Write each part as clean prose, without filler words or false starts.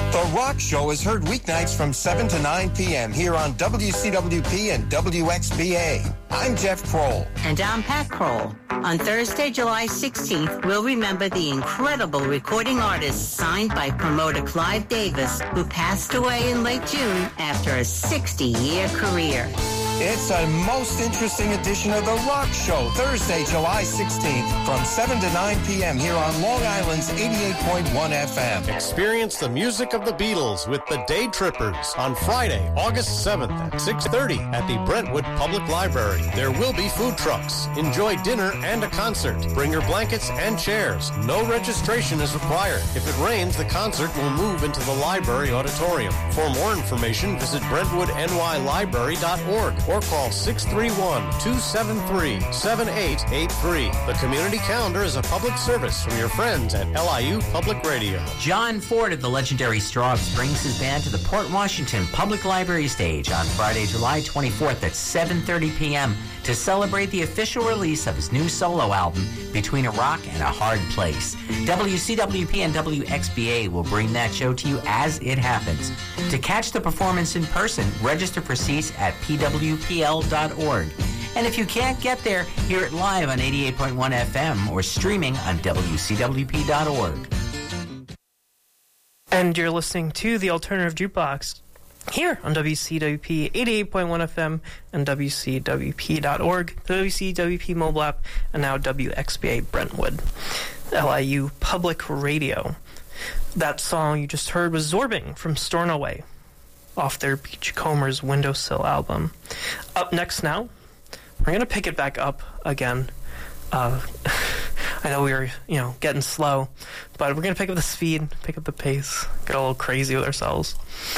The Rock Show is heard weeknights from 7 to 9 p.m. here on WCWP and WXBA. I'm Jeff Kroll. And I'm Pat Kroll. On Thursday, July 16th, we'll remember the incredible recording artist signed by promoter Clive Davis, who passed away in late June after a 60-year career. It's a most interesting edition of The Rock Show, Thursday, July 16th, from 7 to 9 p.m. here on Long Island's 88.1 FM. Experience the music of the Beatles with the Day Trippers on Friday, August 7th at 6:30 at the Brentwood Public Library. There will be food trucks. Enjoy dinner and a concert. Bring your blankets and chairs. No registration is required. If it rains, the concert will move into the library auditorium. For more information, visit BrentwoodNYLibrary.org or call 631-273-7883. The community calendar is a public service from your friends at LIU Public Radio. John Ford of the legendary Strawbs brings his band to the Port Washington Public Library stage on Friday, July 24th at 7:30 p.m. to celebrate the official release of his new solo album, Between a Rock and a Hard Place. WCWP and WXBA will bring that show to you as it happens. To catch the performance in person, register for seats at pwpl.org. And if you can't get there, hear it live on 88.1 FM or streaming on WCWP.org. And you're listening to the Alternative Jukebox here on WCWP 88.1 FM and WCWP.org, the WCWP mobile app, and now WXBA Brentwood, LIU Public Radio. That song you just heard was Zorbing from Stornoway off their Beachcombers Windowsill album. Up next now, we're going to pick it back up again. I know we were, getting slow, but we're going to pick up the speed, pick up the pace, get a little crazy with ourselves.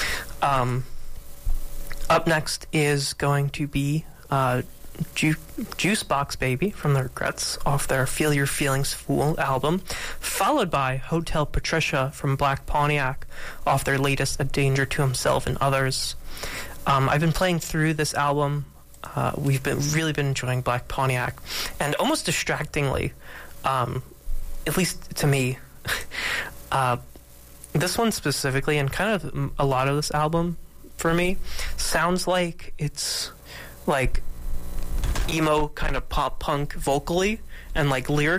Up next is going to be Juicebox Baby from the Regrets off their Feel Your Feelings Fool album, followed by Hotel Patricia from Black Pontiac off their latest A Danger to Himself and Others. I've been playing through this album. We've really been enjoying Black Pontiac, and almost distractingly, at least to me, this one specifically, and kind of a lot of this album for me, sounds like it's like emo kind of pop punk vocally and like lyrically.